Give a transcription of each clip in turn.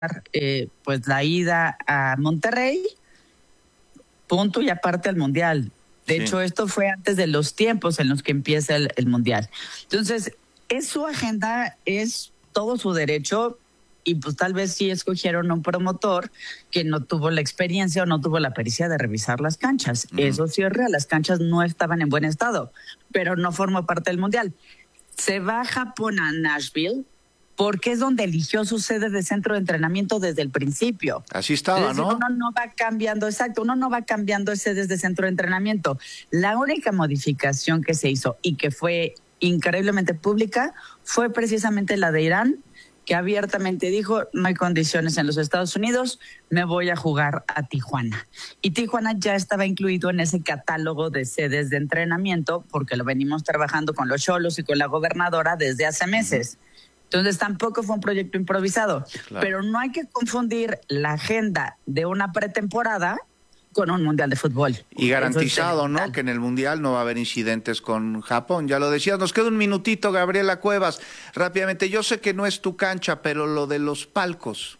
pues la ida a Monterrey, punto y aparte al Mundial. De hecho, esto fue antes de los tiempos en los que empieza el Mundial. Entonces, es su agenda, es todo su derecho, y pues tal vez sí escogieron un promotor que no tuvo la experiencia o no tuvo la pericia de revisar las canchas. Eso sí es real, las canchas no estaban en buen estado, pero no formó parte del Mundial. Se va a Japón, a Nashville, porque es donde eligió su sede de centro de entrenamiento desde el principio. Así estaba, decir, ¿no? Uno no va cambiando, exacto, uno no va cambiando sedes de centro de entrenamiento. La única modificación que se hizo y que fue increíblemente pública fue precisamente la de Irán, que abiertamente dijo, no hay condiciones en los Estados Unidos, me voy a jugar a Tijuana. Y Tijuana ya estaba incluido en ese catálogo de sedes de entrenamiento, porque lo venimos trabajando con los Xolos y con la gobernadora desde hace meses. Entonces tampoco fue un proyecto improvisado. Claro. Pero no hay que confundir la agenda de una pretemporada con un Mundial de Fútbol. Y garantizado, ¿no?, que en el Mundial no va a haber incidentes con Japón. Ya lo decías, nos queda un minutito, Gabriela Cuevas. Rápidamente, yo sé que no es tu cancha, pero lo de los palcos.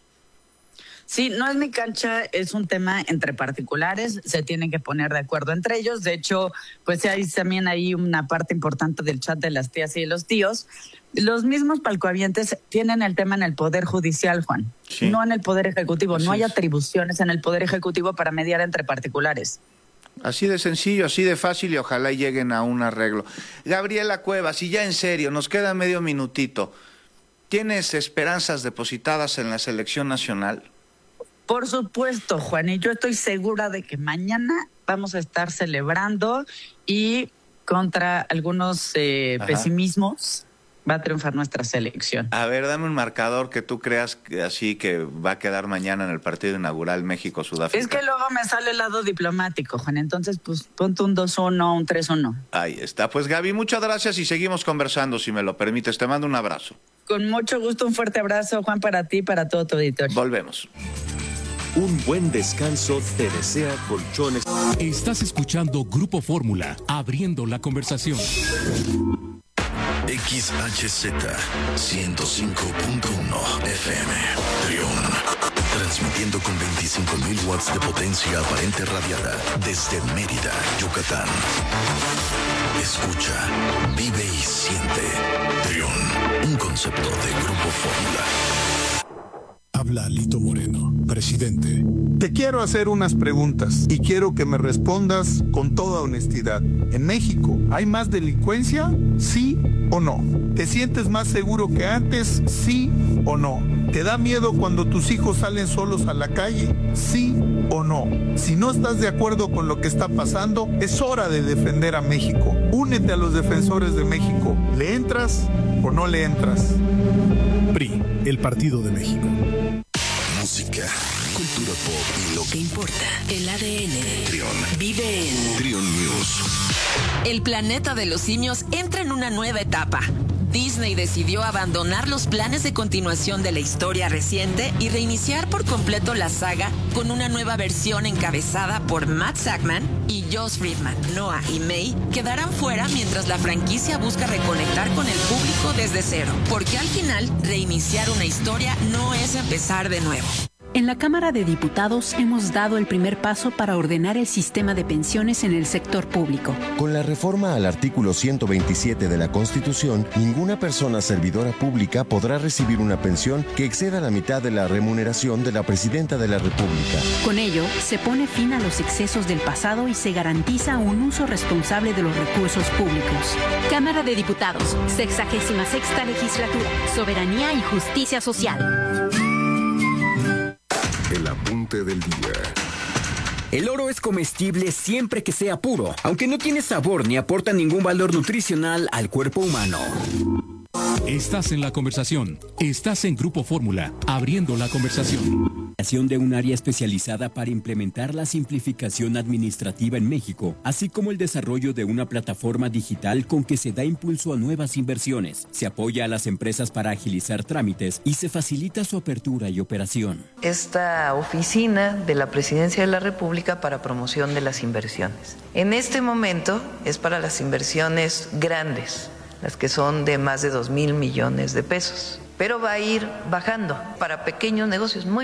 Sí, no es mi cancha, es un tema entre particulares, se tienen que poner de acuerdo entre ellos. De hecho, pues hay también ahí una parte importante del chat de las tías y de los tíos. Los mismos palcohabientes tienen el tema en el Poder Judicial, Juan, sí, no en el Poder Ejecutivo. Así no hay atribuciones en el Poder Ejecutivo para mediar entre particulares. Así de sencillo, así de fácil, y ojalá lleguen a un arreglo. Gabriela Cuevas, y ya en serio, nos queda medio minutito. ¿Tienes esperanzas depositadas en la selección nacional? Por supuesto, Juan, y yo estoy segura de que mañana vamos a estar celebrando y contra algunos pesimismos va a triunfar nuestra selección. A ver, dame un marcador que tú creas que así que va a quedar mañana en el partido inaugural México-Sudáfrica. Es que luego me sale el lado diplomático, Juan, entonces pues ponte un 2-1, un 3-1. Ahí está. Pues Gaby, muchas gracias y seguimos conversando, si me lo permites. Te mando un abrazo. Con mucho gusto, un fuerte abrazo, Juan, para ti y para todo tu auditorio. Volvemos. Un buen descanso te desea Colchones. Estás escuchando Grupo Fórmula, abriendo la conversación. XHZ 105.1 FM Trión, transmitiendo con 25.000 watts de potencia aparente radiada desde Mérida, Yucatán. Escucha, vive y siente Trión, un concepto de Grupo Fórmula. Habla Lito Moreno, presidente. Te quiero hacer unas preguntas y quiero que me respondas con toda honestidad. ¿En México hay más delincuencia? ¿Sí o no? ¿Te sientes más seguro que antes? ¿Sí o no? ¿Te da miedo cuando tus hijos salen solos a la calle? ¿Sí o no? Si no estás de acuerdo con lo que está pasando, es hora de defender a México. Únete a los defensores de México. ¿Le entras o no le entras? PRI, el Partido de México. Música, cultura pop y lo que importa, el ADN. Trión. Vive en Trión News. El planeta de los simios entra en una nueva etapa. Disney decidió abandonar los planes de continuación de la historia reciente y reiniciar por completo la saga con una nueva versión encabezada por Matt Sackman y Josh Friedman. Noah y May quedarán fuera mientras la franquicia busca reconectar con el público desde cero, porque al final reiniciar una historia no es empezar de nuevo. En la Cámara de Diputados hemos dado el primer paso para ordenar el sistema de pensiones en el sector público. Con la reforma al artículo 127 de la Constitución, ninguna persona servidora pública podrá recibir una pensión que exceda la mitad de la remuneración de la Presidenta de la República. Con ello, se pone fin a los excesos del pasado y se garantiza un uso responsable de los recursos públicos. Cámara de Diputados, 66ª Legislatura, Soberanía y Justicia Social. El apunte del día. El oro es comestible siempre que sea puro, aunque no tiene sabor ni aporta ningún valor nutricional al cuerpo humano. Estás en la conversación. Estás en Grupo Fórmula, abriendo la conversación. Creación de un área especializada para implementar la simplificación administrativa en México, así como el desarrollo de una plataforma digital con que se da impulso a nuevas inversiones, se apoya a las empresas para agilizar trámites y se facilita su apertura y operación. Esta oficina de la Presidencia de la República para promoción de las inversiones. En este momento es para las inversiones grandes, las que son de más de 2,000 millones de pesos. pero va a ir bajando para pequeños negocios muy